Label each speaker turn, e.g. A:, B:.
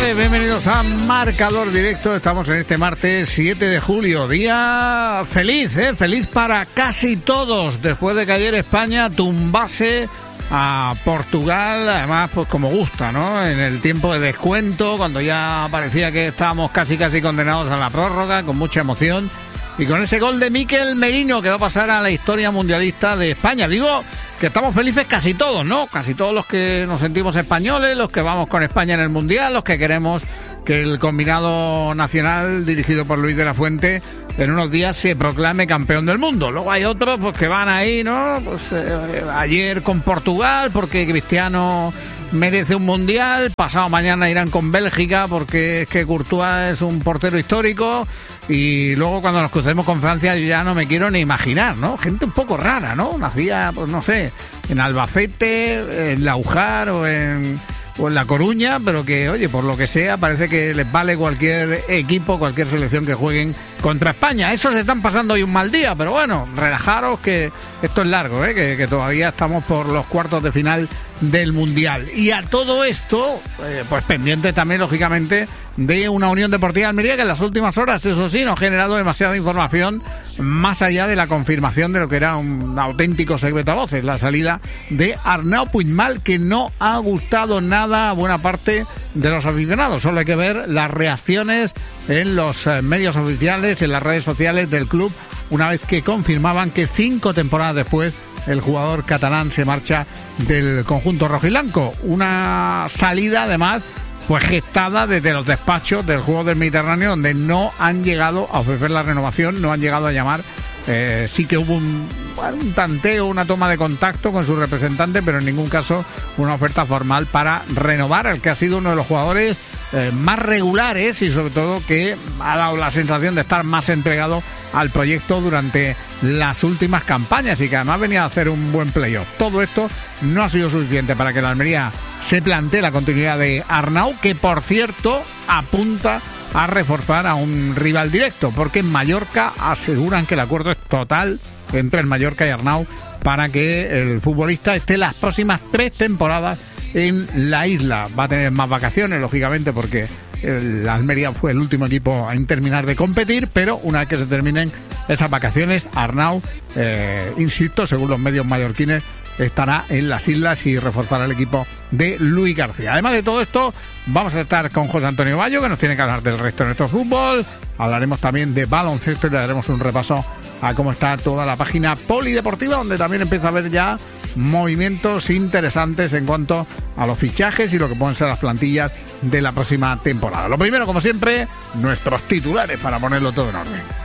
A: tardes, bienvenidos a Marcador Directo. Estamos en este martes 7 de julio, día feliz, feliz para casi todos, después de que ayer España tumbase a Portugal, además pues como gusta, ¿no? En el tiempo de descuento, cuando ya parecía que estábamos casi condenados a la prórroga, con mucha emoción. Y con ese gol de Mikel Merino que va a pasar a la historia mundialista de España. Digo que estamos felices casi todos, ¿no? Casi todos los que nos sentimos españoles, los que vamos con España en el Mundial, los que queremos que el combinado nacional dirigido por Luis de la Fuente en unos días se proclame campeón del mundo. Luego hay otros pues que van ahí, ¿no? Pues ayer con Portugal porque Cristiano merece un mundial, pasado mañana irán con Bélgica porque es que Courtois es un portero histórico, y luego cuando nos crucemos con Francia yo ya no me quiero ni imaginar, ¿no? Gente un poco rara, ¿no? Nacía, pues no sé, en Albacete, en Laujar o en La Coruña, pero que, oye, por lo que sea, parece que les vale cualquier equipo, cualquier selección que jueguen contra España. Esos están pasando hoy un mal día, pero bueno, relajaros que esto es largo, que todavía estamos por los cuartos de final del Mundial. Y a todo esto, pues pendiente también, lógicamente, de una Unión Deportiva Almería que en las últimas horas, eso sí, no ha generado demasiada información más allá de la confirmación de lo que era un auténtico secreto a voces, la salida de Arnau Puigmal, que no ha gustado nada a buena parte de los aficionados. Solo hay que ver las reacciones en los medios oficiales, en las redes sociales del club, una vez que confirmaban que 5 temporadas después el jugador catalán se marcha del conjunto rojiblanco. Una salida, además, pues gestada desde los despachos del juego del Mediterráneo, donde no han llegado a ofrecer la renovación, no han llegado a llamar. Sí que hubo un tanteo, una toma de contacto con su representante, pero en ningún caso una oferta formal para renovar al que ha sido uno de los jugadores más regulares y sobre todo que ha dado la sensación de estar más entregado al proyecto durante las últimas campañas y que además venía a hacer un buen playoff. Todo esto no ha sido suficiente para que la Almería se plantee la continuidad de Arnau, que por cierto apunta a reforzar a un rival directo, porque en Mallorca aseguran que el acuerdo es total entre el Mallorca y Arnau para que el futbolista esté las próximas 3 temporadas en la isla. Va a tener más vacaciones, lógicamente, porque el Almería fue el último equipo en terminar de competir, pero una vez que se terminen esas vacaciones, Arnau, insisto, según los medios mallorquines, estará en las islas y reforzará el equipo de Luis García. Además de todo esto, vamos a estar con José Antonio Bayo, que nos tiene que hablar del resto de nuestro fútbol. Hablaremos también de baloncesto y le daremos un repaso a cómo está toda la página polideportiva, donde también empieza a haber ya movimientos interesantes en cuanto a los fichajes y lo que pueden ser las plantillas de la próxima temporada. Lo primero, como siempre, nuestros titulares para ponerlo todo en orden.